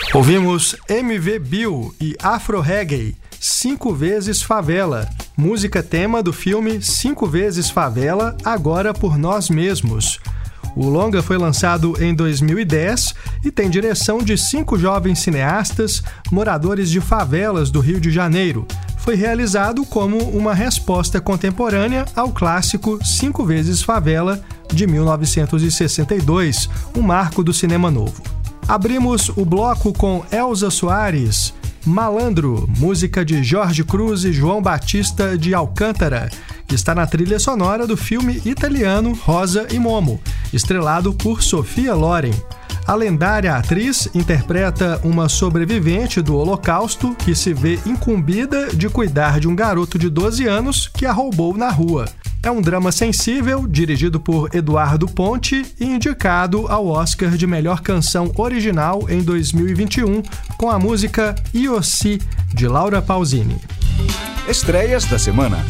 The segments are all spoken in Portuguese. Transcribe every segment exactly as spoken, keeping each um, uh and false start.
Ouvimos M V Bill e Afro Reggae, Cinco Vezes Favela, música tema do filme Cinco Vezes Favela, Agora por Nós Mesmos. O longa foi lançado em dois mil e dez e tem direção de cinco jovens cineastas moradores de favelas do Rio de Janeiro. Foi realizado como uma resposta contemporânea ao clássico Cinco Vezes Favela, de mil novecentos e sessenta e dois, um marco do cinema novo. Abrimos o bloco com Elza Soares, Malandro, música de Jorge Cruz e João Batista de Alcântara, que está na trilha sonora do filme italiano Rosa e Momo, estrelado por Sofia Loren. A lendária atriz interpreta uma sobrevivente do Holocausto que se vê incumbida de cuidar de um garoto de doze anos que a roubou na rua. É um drama sensível, dirigido por Eduardo Ponte e indicado ao Oscar de Melhor Canção Original em dois mil e vinte e um, com a música Io Sì, de Laura Pausini. Estreias da semana.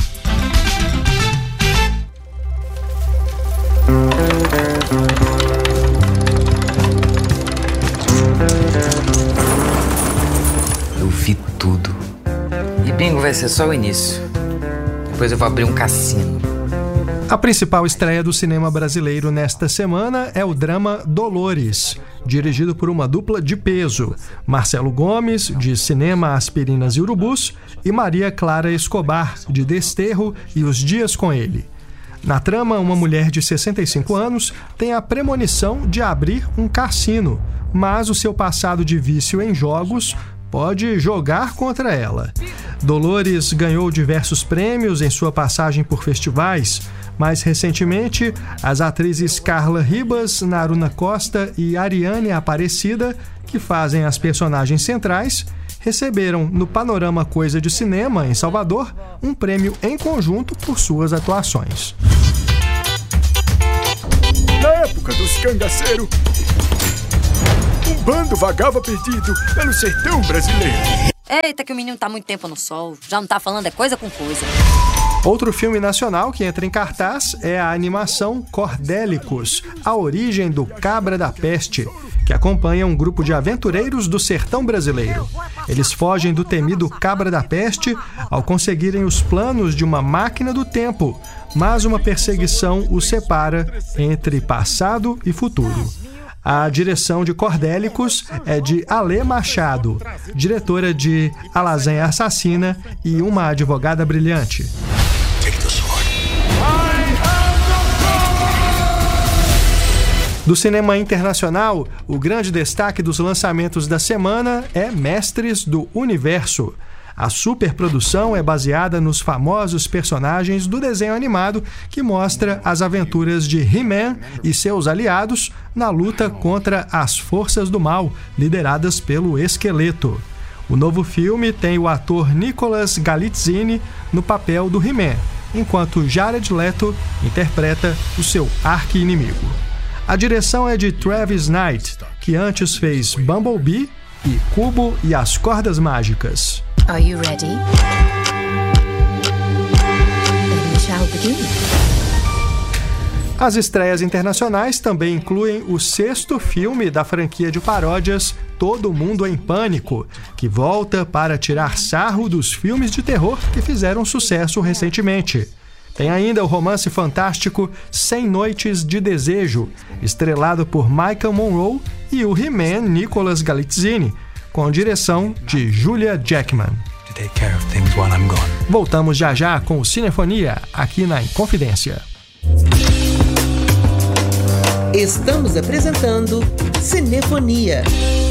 Eu vi tudo. E bingo vai ser só o início. Depois eu vou abrir um cassino. A principal estreia do cinema brasileiro nesta semana é o drama Dolores, dirigido por uma dupla de peso, Marcelo Gomes, de Cinema, Aspirinas e Urubus, e Maria Clara Escobar, de Desterro e Os Dias com Ele. Na trama, uma mulher de sessenta e cinco anos tem a premonição de abrir um cassino, mas o seu passado de vício em jogos pode jogar contra ela. Dolores ganhou diversos prêmios em sua passagem por festivais. Mais recentemente, as atrizes Carla Ribas, Naruna Costa e Ariane Aparecida, que fazem as personagens centrais, receberam no Panorama Coisa de Cinema, em Salvador, um prêmio em conjunto por suas atuações. Na época dos cangaceiros, um bando vagava perdido pelo sertão brasileiro. Eita, que o menino tá muito tempo no sol. Já não tá falando é coisa com coisa. Outro filme nacional que entra em cartaz é a animação Cordélicos, a origem do Cabra da Peste, que acompanha um grupo de aventureiros do sertão brasileiro. Eles fogem do temido Cabra da Peste ao conseguirem os planos de uma máquina do tempo, mas uma perseguição os separa entre passado e futuro. A direção de Cordélicos é de Alê Machado, diretora de A Lasanha Assassina e Uma Advogada Brilhante. Do cinema internacional, o grande destaque dos lançamentos da semana é Mestres do Universo. A superprodução é baseada nos famosos personagens do desenho animado que mostra as aventuras de He-Man e seus aliados na luta contra as forças do mal, lideradas pelo Esqueleto. O novo filme tem o ator Nicolas Galitzine no papel do He-Man, enquanto Jared Leto interpreta o seu arqui-inimigo. A direção é de Travis Knight, que antes fez Bumblebee e Cubo e as Cordas Mágicas. Are you ready? Then we shall begin. As estreias internacionais também incluem o sexto filme da franquia de paródias Todo Mundo em Pânico, que volta para tirar sarro dos filmes de terror que fizeram sucesso recentemente. Tem ainda o romance fantástico Cem Noites de Desejo, estrelado por Michael Monroe e o He-Man Nicolas Galitzine, com direção de Julia Jackman. Voltamos já já com o Cinefonia, aqui na Inconfidência. Estamos apresentando Cinefonia.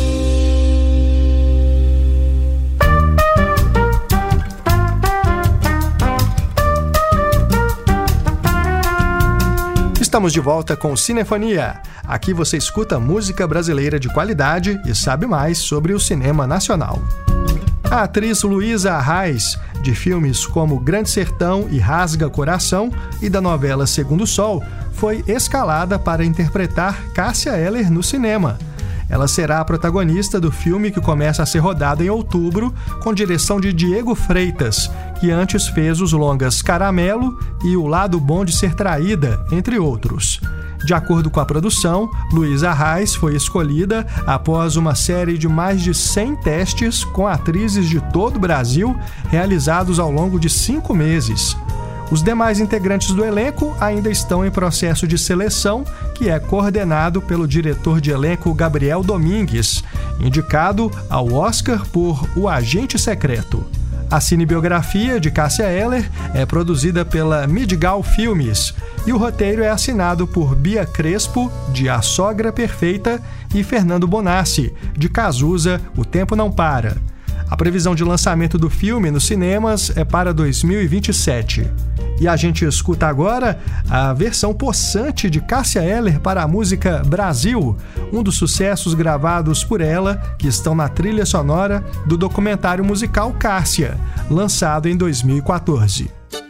Estamos de volta com Cinefonia. Aqui você escuta música brasileira de qualidade e sabe mais sobre o cinema nacional. A atriz Luísa Arraes, de filmes como Grande Sertão e Rasga Coração e da novela Segundo Sol, foi escalada para interpretar Cássia Eller no cinema. Ela será a protagonista do filme que começa a ser rodado em outubro, com direção de Diego Freitas, que antes fez os longas Caramelo e O Lado Bom de Ser Traída, entre outros. De acordo com a produção, Luísa Reis foi escolhida após uma série de mais de cem testes com atrizes de todo o Brasil, realizados ao longo de cinco meses. Os demais integrantes do elenco ainda estão em processo de seleção, que é coordenado pelo diretor de elenco Gabriel Domingues, indicado ao Oscar por O Agente Secreto. A cinebiografia de Cássia Eller é produzida pela Midgal Filmes e o roteiro é assinado por Bia Crespo, de A Sogra Perfeita, e Fernando Bonassi, de Cazuza, O Tempo Não Para. A previsão de lançamento do filme nos cinemas é para dois mil e vinte e sete. E a gente escuta agora a versão possante de Cássia Eller para a música Brasil, um dos sucessos gravados por ela que estão na trilha sonora do documentário musical Cássia, lançado em dois mil e quatorze.